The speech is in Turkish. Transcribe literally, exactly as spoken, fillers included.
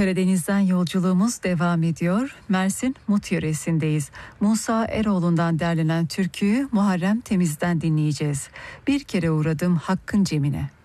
Karadeniz'den yolculuğumuz devam ediyor. Mersin Mut yöresindeyiz. Musa Eroğlu'ndan derlenen türküyü Muharrem Temiz'den dinleyeceğiz. Bir kere uğradım Hakk'ın cemine.